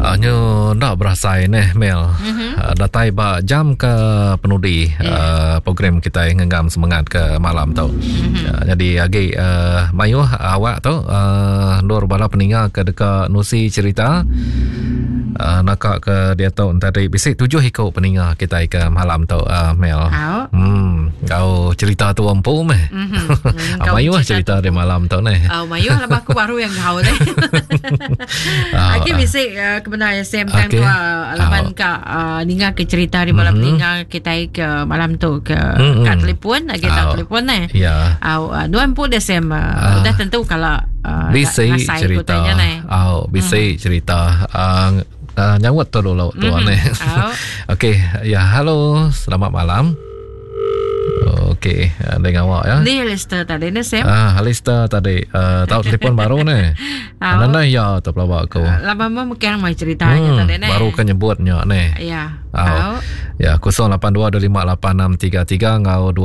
Nyo nak berasai Mel. Datai ba jam ke penudi program kita ngengam semangat ke malam tau. Jadi agi mayuh awak tau Nur bala peninggal ke dekat Nusi cerita nakak ke dia tau tadi bisik 7 ikut peninggal kita ke malam tau Mel. Kau cerita tu ampu meh. Mayuh cerita di malam tau ni. Mayuh lah aku baru yang kau ni. Lagi bisik kebenar same time tu alaman ka ningal ke cerita di malam ningal kita ke malam tu ke kat telefon lagi tak telefon ni. Ya. Duan pun Desember dah tentu kalau bisik cerita. Bisik cerita. Nyawat tu dulu tu ni. Okey, ya halo, selamat malam. Okey, dengan awak ya. Ni Lister tadi ni Sam. Lister tadi tahu telefon baru ni. Nana ya tu pelawak aku. Lama mungkin mai ceritanya tadi ni. Baru kan nyebutnya ni. Ya. Ya 0822586633 ngau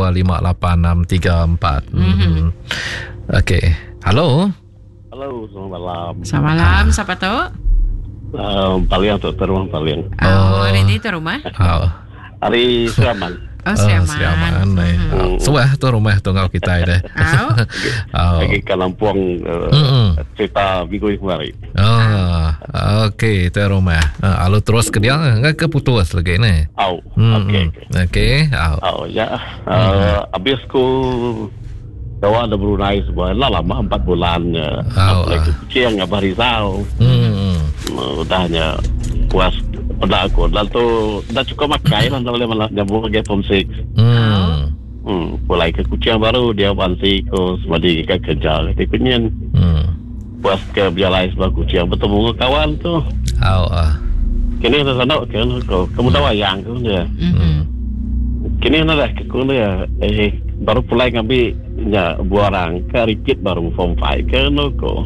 258634. Okey. Halo. Halo, selamat malam. Selamat malam, siapa tu? Paliang tu rumah Paliang. Hari ni tu rumah? Hari Seraman. Seraman. Suah tu rumah tu ngau kita dah. Lagi ke Lampung cerita minggu kemarin. Okey, tu rumah. Lalu terus ke dia enggak keputus lagi ni. Okey. Ya. Habis ku Dawa ada Brunei sebuah lama 4 bulan. Lagi kucing abah Rizal. Udahnya puas pada aku. Lalu dah cukup makai lah boleh nyambung lagi form 6. Mulai ke kucing baru dia bansi ko semadi ke kerja ke kunyen. Puas ke bialai sebelah kucing bertemu kawan tu. Kini dah sana kan kamu tahu yang tu dia. Kini dah ke kuliah baru mulai ngambil ya buah orang ke repeat baru form 5 ke no ko.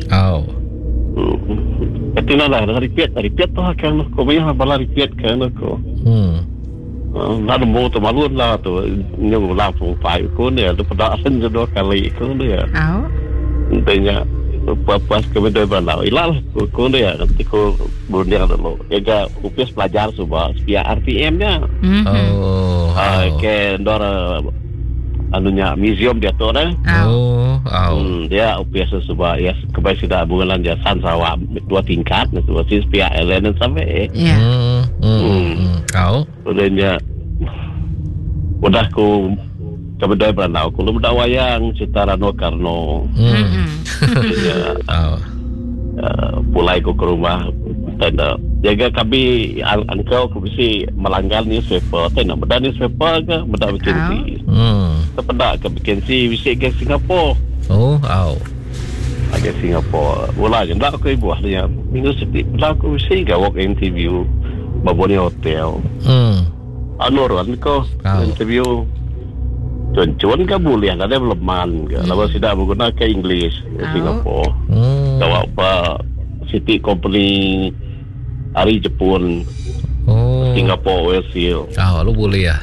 Itu dah repeat tu kan ko punya bala repeat kan ko. Ada mau tu malu lah tu nyoba lah form 5 ko dia tu pada asen je 2 kali ko dia. Intinya pas kemudian bala ilah ko dia nanti ko bundia dulu. Jaga upis pelajar subah via RPM-nya. Ke ndora anunya museum dia tu dah. Dia biasa sebab ya kebaik sudah bulan dia san sawah 2 tingkat tu sis pihak Ellen sampai. Kemudian udah ku kemudian beranau ku lu wayang Citra Rano Karno. Pulai ku ke rumah tenda jaga kami angkau ku bisi melanggar newspaper tenda benda newspaper ke benda vacancy terpedak ke vacancy bisi ke Singapura agak Singapura bola je tak aku ibu dia minggu sedih dah aku bisi ke work interview baboni hotel anuran ko interview cuan ke boleh ada leman ke lalu tidak menggunakan English Singapura jawab apa City Company hari Jepun Singapore Oil Seal lu boleh ya